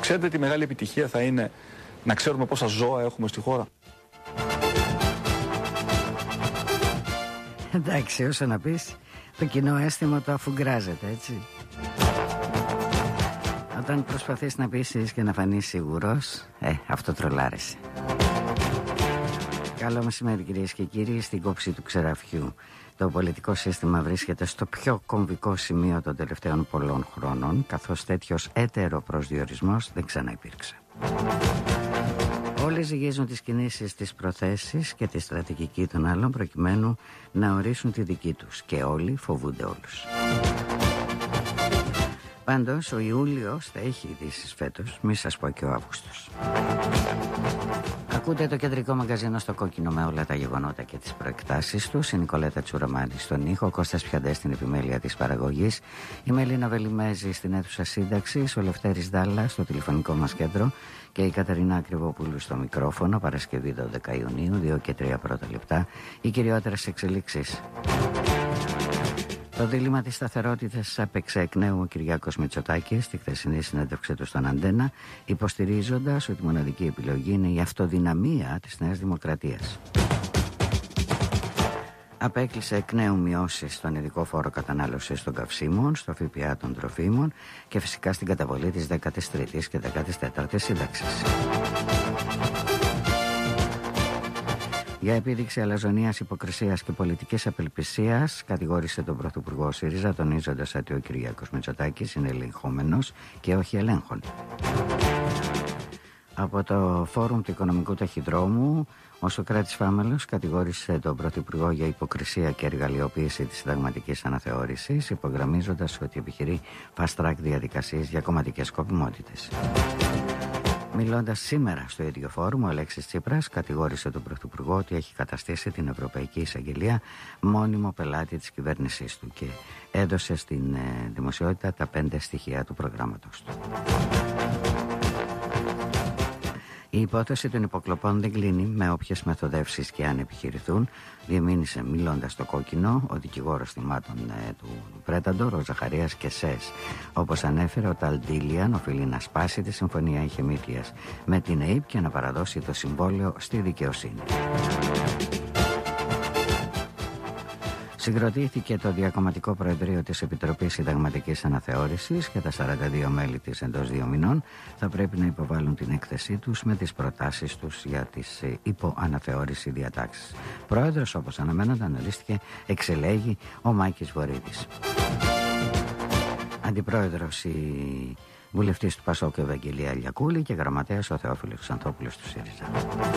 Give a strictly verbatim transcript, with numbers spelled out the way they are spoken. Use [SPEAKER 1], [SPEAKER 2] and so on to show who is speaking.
[SPEAKER 1] Ξέρετε τι μεγάλη επιτυχία θα είναι να ξέρουμε πόσα ζώα έχουμε στη χώρα.
[SPEAKER 2] Εντάξει, όσο να πεις, το κοινό αίσθημα το αφουγκράζεται, έτσι. Όταν προσπαθείς να πείσεις και να φανείς σίγουρος, ε, αυτό τρολάρεσαι. Καλό μεσημέρι, κυρίες και κύριοι. Στην κόψη του ξεραφιού, το πολιτικό σύστημα βρίσκεται στο πιο κομβικό σημείο των τελευταίων πολλών χρόνων, καθώς τέτοιος έτερο προσδιορισμός δεν ξαναυπήρξε. Όλοι ζυγίζουν τις κινήσεις, τις προθέσεις και τη στρατηγική των άλλων προκειμένου να ορίσουν τη δική τους, και όλοι φοβούνται όλους. Πάντως ο Ιούλιος θα έχει ειδήσεις φέτος, μη σας πω και ο Αύγουστος. Ακούτε το κεντρικό μαγκαζίνο στο κόκκινο με όλα τα γεγονότα και τις προεκτάσεις του. Η Νικολέτα Τσουραμάνη στον ήχο, ο Κώστας Πιαντές στην επιμέλεια της παραγωγής, η Μελίνα Βελιμέζη στην αίθουσα σύνταξης, ο Λευτέρης Δάλλα στο τηλεφωνικό μας κέντρο και η Καταρίνα Ακριβοπούλου στο μικρόφωνο. Παρασκευή δώδεκα Ιουνίου, δύο και τρία πρώτα λεπτά, οι κυριότερες εξελίξεις. Το δίλημμα της σταθερότητας έπαιξε εκ νέου ο Κυριάκος Μητσοτάκης στη χθεσινή συνέντευξή του στον Αντένα, υποστηρίζοντας ότι η μοναδική επιλογή είναι η αυτοδυναμία της Νέας Δημοκρατίας. Απέκλεισε εκ νέου μειώσεις στον ειδικό φόρο κατανάλωσης των καυσίμων, στο ΦΠΑ των τροφίμων και φυσικά στην καταβολή της δέκατης τρίτης και δέκατης τέταρτης σύνταξης. Για επίδειξη αλαζονίας, υποκρισίας και πολιτικής απελπισίας κατηγόρησε τον Πρωθυπουργό ΣΥΡΙΖΑ, τονίζοντας ότι ο Κυριάκος Μητσοτάκης είναι ελεγχόμενος και όχι ελέγχων. Από το Φόρουμ του Οικονομικού Ταχυδρόμου, ο Σωκράτης Φάμελος κατηγόρησε τον Πρωθυπουργό για υποκρισία και εργαλειοποίηση της συνταγματικής αναθεώρησης, υπογραμμίζοντας ότι επιχειρεί fast track διαδικασίες για κομματικές σκοπιμότητες. Μιλώντας σήμερα στο ίδιο φόρουμ, ο Αλέξης Τσίπρας κατηγόρησε τον Πρωθυπουργό ότι έχει καταστήσει την Ευρωπαϊκή Εισαγγελία μόνιμο πελάτη της κυβέρνησής του και έδωσε στην ε, δημοσιότητα τα πέντε στοιχεία του προγράμματος του. Η υπόθεση των υποκλοπών δεν κλείνει με όποιες μεθοδεύσεις και αν επιχειρηθούν, διεμήνυσε μιλώντας στο κόκκινο ο δικηγόρος θυμάτων ε, του Πρέταντορ, ο Ζαχαρίας Κεσές. Όπως ανέφερε, ο Ταλντίλιαν οφείλει να σπάσει τη συμφωνία ηχεμήθειας με την ΕΥΠ και να παραδώσει το συμβόλαιο στη δικαιοσύνη. Συγκροτήθηκε το διακομματικό προεδρείο της Επιτροπής Συνταγματικής Αναθεώρησης και τα σαράντα δύο μέλη της εντός δύο μηνών θα πρέπει να υποβάλουν την έκθεσή τους με τις προτάσεις τους για τις υποαναθεώρηση διατάξεις. Πρόεδρος, όπως αναμένονταν, ορίστηκε, εξελέγει ο Μάκης Βορίδης. Αντιπρόεδρος η βουλευτής του Πασόκ Ευαγγελία Λιακούλη και γραμματέας ο Θεόφιλος Ξανθόπουλος του ΣΥΡΙΖΑ.